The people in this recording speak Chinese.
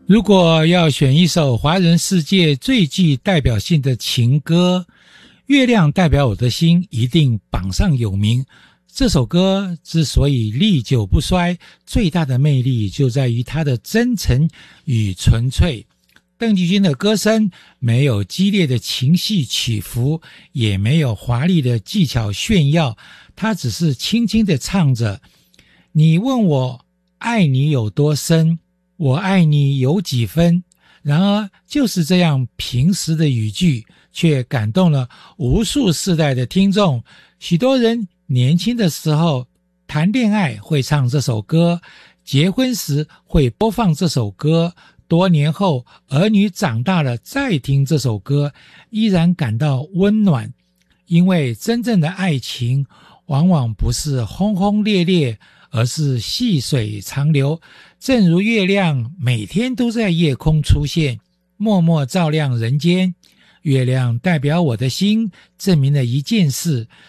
如果要选一首华人世界最具代表性的情歌，月亮代表我的心一定榜上有名。这首歌之所以历久不衰，最大的魅力就在于它的真诚与纯粹。邓丽君的歌声没有激烈的情绪起伏，也没有华丽的技巧炫耀，她只是轻轻地唱着：你问我爱你有多深，我爱你有几分。然而就是这样平实的语句，却感动了无数世代的听众。许多人年轻的时候谈恋爱会唱这首歌，结婚时会播放这首歌，多年后儿女长大了再听这首歌，依然感到温暖。因为真正的爱情往往不是轰轰烈烈，而是细水长流。正如月亮每天都在夜空出现，默默照亮人间。月亮代表我的心，证明了一件事：